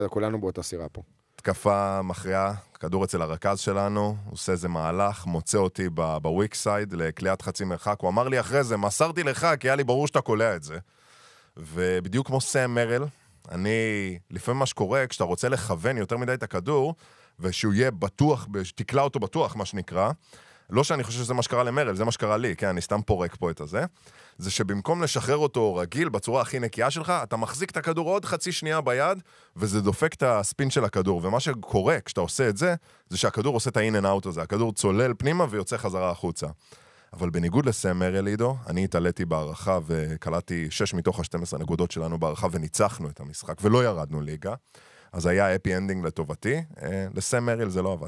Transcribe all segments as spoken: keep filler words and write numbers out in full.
כולנו באותה סירה פה. תקפה מכריעה, כדור אצל הרכז שלנו, הוא עושה איזה מהלך, מוצא אותי בוויק סייד לקליעת חצי מרחק, הוא אמר לי אחרי זה, מסרתי לך, כי היה לי ברור שאתה קולע את זה. ובדיוק כמו סם מרל, אני, לפעמים מה שקורה, כשאתה רוצה לכוון יותר מדי את הכדור, ושהוא יהיה בטוח, שתקלע אותו בטוח, מה שנקרא, לא שאני חושב שזה מה שקרה למרל, זה מה שקרה לי, כן, אני סתם פורק פה את הזה, זה שבמקום לשחרר אותו רגיל, בצורה הכי נקייה שלך, אתה מחזיק את הכדור עוד חצי שנייה ביד, וזה דופק את הספין של הכדור, ומה שקורה כשאתה עושה את זה, זה שהכדור עושה את ה-in and out הזה, הכדור צולל פנימה ויוצא חזרה החוצה. אבל בניגוד לסם מרל, עידו, אני התעליתי בערכה וקלעתי שש מתוך ה-שתים עשרה נקודות שלנו בערכה, וניצחנו את המשחק, ולא ירדנו ליגה. אז היה אפי אנדינג לטובתי, לסם מרל זה לא עבד.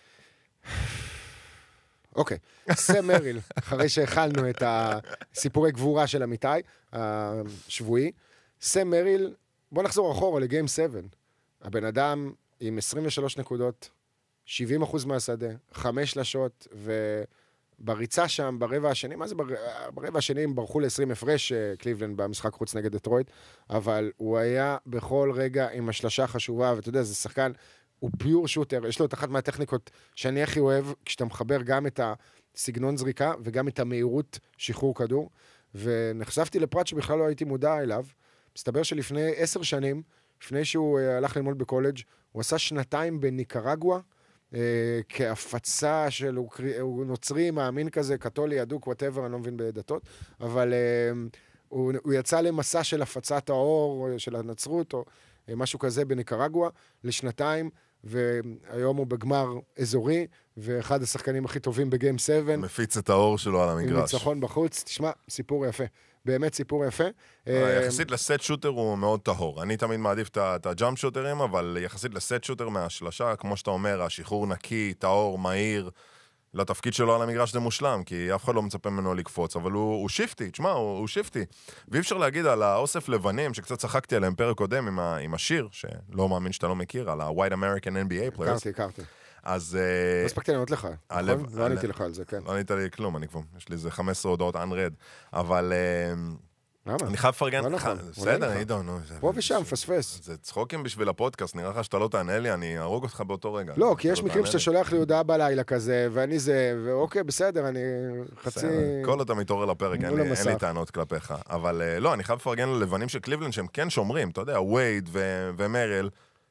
אוקיי, סם מריל, אחרי שהחלנו את הסיפורי גבורה של אמיתי, השבועי, סם מריל, בוא נחזור אחורה לגיים שבע. הבן אדם עם עשרים ושלוש נקודות, שבעים אחוז מהשדה, חמש שלשות, ובריצה שם, ברבע השני, מה זה ברבע, ברבע השני הם ברחו ל-עשרים הפרש קליבלנד במשחק חוץ נגד דטרויט, אבל הוא היה בכל רגע עם השלשה חשובה, ואתה יודע, זה שחקן, הוא פיור שוטר, יש לו את אחת מהטכניקות שאני הכי אוהב, כשאתה מחבר גם את הסגנון זריקה, וגם את המהירות שחרור כדור, ונחשפתי לפרט שבכלל לא הייתי מודע אליו, מסתבר שלפני עשר שנים, לפני שהוא הלך ללמוד בקולג', הוא עשה שנתיים בניקרגואה, אה, כהפצה של, הוא, הוא נוצרי, מאמין כזה, קתולי, ידוק, whatever, אני לא מבין בדתות, אבל אה, הוא, הוא יצא למסע של הפצת האור, של הנצרות, או משהו כזה בניקרגואה, לשנתיים, והיום הוא בגמר אזורי, ואחד השחקנים הכי טובים בגיים שבע. מפיץ את האור שלו על המגרש. עם ניצחון בחוץ. תשמע, סיפור יפה. באמת סיפור יפה. יחסית לסט שוטר הוא מאוד טהור. אני תמיד מעדיף את הג'אמפ שוטרים, אבל יחסית לסט שוטר מהשלשה, כמו שאתה אומר, השחרור נקי, טהור, מהיר, לתפקיד שלו על המגרש זה מושלם, כי אף אחד לא מצפה ממנו לקפוץ, אבל הוא, הוא שיפטי, תשמע, הוא, הוא שיפטי. ואי אפשר להגיד על האוסף לבנים, שקצת צחקתי עליהם פרק קודם עם, ה, עם השיר, שלא מאמין שאתה לא מכיר, על ה-White American אן בי איי players. הכרתי, הכרתי. אז... לא הספקתי לענות לך, נכון? לא עניתי לך על זה, כן. לא ענית לי כלום, אני כבר, יש לי איזה חמש עשרה הודעות unread, אבל... למה? אני חייב לפרגן, לא נכון, בסדר, עידו, נו. פה ושם, פספס. זה צחוקים בשביל הפודקאסט, נראה לך שאתה לא תענה לי, אני ארוג אותך באותו רגע. לא, כי יש מקרים שאתה שולח לי הודעה בלילה כזה, ואני זה, ואוקיי, בסדר, אני חצי... כל אתה מתעורר לפרק, אין לי טענות כלפיך. אבל לא, אני חייב לפרגן ללבנים של קליבלנד שהם כן שומרים, אתה יודע, וייד ומרל,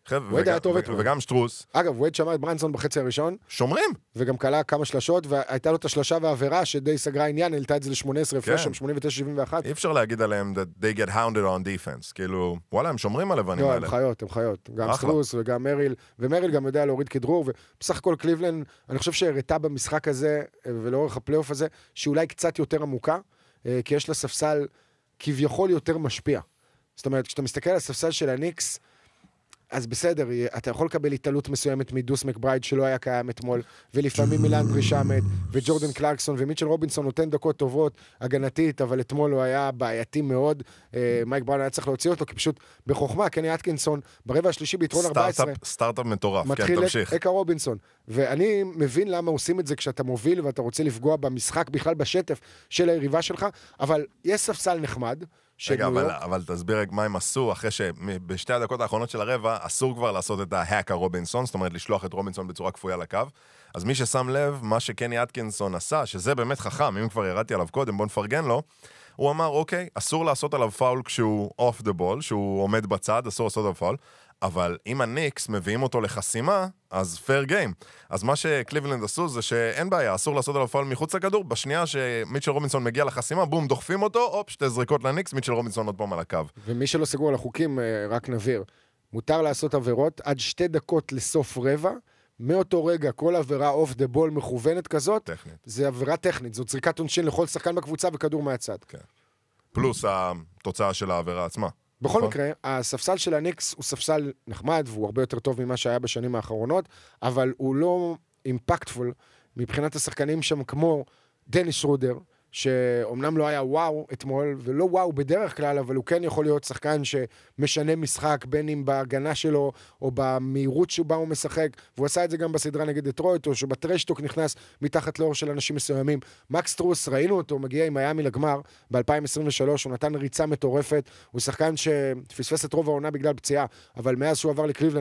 וגם שטרוס. אגב, וייד שמע את ברנסון בחצי הראשון. שומרים. וגם קלה כמה שלשות, והייתה לו את השלשה והעבירה שדי סגרה עניין, העלתה את זה ל-שמונה עשרה הפרש, שם שמונים ותשע שבעים ואחת. אי אפשר להגיד עליהם that they get hounded on defense. כאילו, וואלה, הם שומרים על לבנים האלה. לא, הם חיות, הם חיות. גם שטרוס וגם מריל, ומריל גם יודע להוריד כדרור, ובסך הכל קליבלנד, אני חושב שהראתה במשחק הזה, ולאורך הפלייאוף הזה, שאולי קצת יותר עמוקה, כי יש לה ספסל כביכול יותר משפיע. זאת אומרת, כשאתה מסתכל על הספסל של הניקס, אז בסדר, אתה יכול לקבל התעלות מסוימת מדוס מקברייד שלא היה קיים אתמול, ולפעמים מילנדרי שמד, וג'ורדן קלרקסון, ומיטשל רובינסון נותן דקות טובות, הגנתית, אבל אתמול הוא היה בעייתי מאוד, מייק בראון היה צריך להוציא אותו, כי פשוט בחוכמה, קני אטקינסון, ברבע השלישי ביתרון ארבע עשרה, סטארט-אפ מטורף, כן, תמשיך. מתחיל אקה רובינסון, ואני מבין למה עושים את זה כשאתה מוביל, ואתה רוצה לפגוע במשחק בכלל בשטף של היריבה שלך, אבל יש ספסל נחמד, רגע, אבל, אבל תסביר מה הם עשו, אחרי שבשתי הדקות האחרונות של הרבע, אסור כבר לעשות את ההק הרובינסון, זאת אומרת, לשלוח את רובינסון בצורה כפויה לקו. אז מי ששם לב, מה שקני אטקינסון עשה, שזה באמת חכם, אם כבר ירדתי עליו קודם, בוא נפרגן לו, הוא אמר, אוקיי, אסור לעשות עליו פאול כשהוא off the ball, שהוא עומד בצד, אסור לעשות עליו פאול, אבל אם הניקס מביאים אותו לחסימה, אז fair game. אז מה שקליבלנד עשו זה שאין בעיה, אסור לעשות עליו פאול מחוץ לכדור, בשנייה שמיטשל רובינסון מגיע לחסימה, בום, דוחפים אותו, אופ, שתי זריקות לניקס, מיטשל רובינסון עוד פעם על הקו. ומי שלא סגור על החוקים, רק נבהיר, מותר לעשות עבירות עד שתי דקות לסוף רבע, מאותו רגע, כל עבירה אוף דה בול מכוונת כזאת, טכנית. זה עבירה טכנית, זאת זריקת עונשין לכל שחקן בקבוצה וכדור מהצד. כן. פלוס התוצאה של העבירה עצמה. בכל מקרה, הספסל של הניקס הוא ספסל נחמד, והוא הרבה יותר טוב ממה שהיה בשנים האחרונות, אבל הוא לא אימפקטפול מבחינת השחקנים שם כמו דניס שרודר, שאומנם לא היה וואו אתמול, ולא וואו בדרך כלל, אבל הוא כן יכול להיות שחקן שמשנה משחק, בין אם בהגנה שלו, או במהירות שבה הוא משחק, והוא עשה את זה גם בסדרה נגד דטרויט, או שבטרשטוק נכנס מתחת לאור של אנשים מסוימים. מקס טרוס, ראינו אותו, מגיע עם מיאמי לגמר, ב-אלפיים עשרים ושלוש, הוא נתן ריצה מטורפת, הוא שחקן שפספס את רוב העונה בגלל פציעה, אבל מאז שהוא עבר לקליבלנד,